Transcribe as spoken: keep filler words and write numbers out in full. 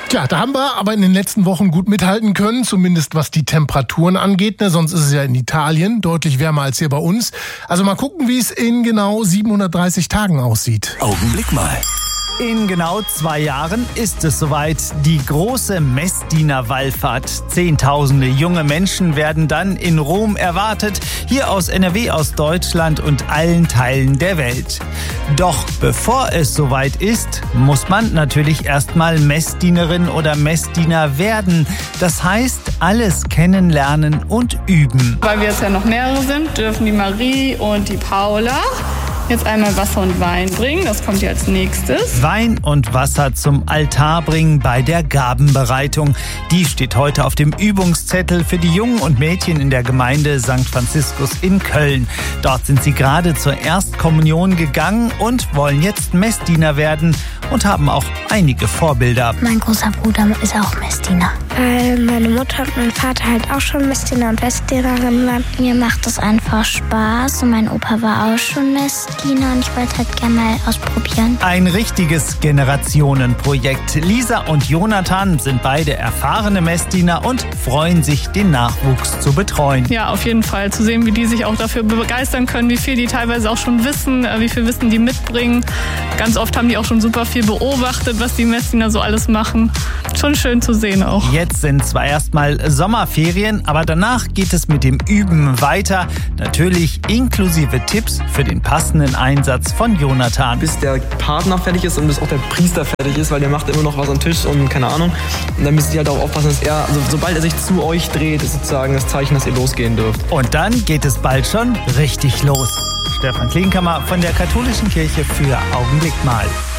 Tja, da haben wir aber in den letzten Wochen gut mithalten können, zumindest was die Temperaturen angeht. Ne? Sonst ist es ja in Italien deutlich wärmer als hier bei uns. Also mal gucken, wie es in genau siebenhundertdreißig Tagen aussieht. Augenblick mal. In genau zwei Jahren ist es soweit, die große Messdiener-Wallfahrt. Zehntausende junge Menschen werden dann in Rom erwartet, hier aus N R W, aus Deutschland und allen Teilen der Welt. Doch bevor es soweit ist, muss man natürlich erstmal Messdienerin oder Messdiener werden. Das heißt, alles kennenlernen und üben. Weil wir jetzt ja noch mehrere sind, dürfen die Marie und die Paula jetzt einmal Wasser und Wein bringen. Das kommt hier als nächstes. Wein und Wasser zum Altar bringen bei der Gabenbereitung. Die steht heute auf dem Übungszettel für die Jungen und Mädchen in der Gemeinde Sankt Franziskus in Köln. Dort sind sie gerade zur Erstkommunion gegangen und wollen jetzt Messdiener werden und haben auch einige Vorbilder. Mein großer Bruder ist auch Messdiener. Weil meine Mutter und mein Vater halt auch schon Messdiener und Messdienerin waren. Mir macht es einfach Spaß und mein Opa war auch schon Messdiener und ich wollte halt gerne mal ausprobieren. Ein richtiges Generationenprojekt. Lisa und Jonathan sind beide erfahrene Messdiener und freuen sich, den Nachwuchs zu betreuen. Ja, auf jeden Fall. Zu sehen, wie die sich auch dafür begeistern können, wie viel die teilweise auch schon wissen, wie viel Wissen die mitbringen. Ganz oft haben die auch schon super viel beobachtet, was die Messdiener so alles machen. Schon schön zu sehen auch. Jetzt sind zwar erstmal Sommerferien, aber danach geht es mit dem Üben weiter. Natürlich inklusive Tipps für den passenden Einsatz von Jonathan. Bis der Partner fertig ist und bis auch der Priester fertig ist, weil der macht immer noch was am Tisch und keine Ahnung. Und dann müsst ihr halt darauf aufpassen, dass er, also sobald er sich zu euch dreht, ist sozusagen das Zeichen, dass ihr losgehen dürft. Und dann geht es bald schon richtig los. Stefan Klinkhammer von der Katholischen Kirche für Augenblick mal.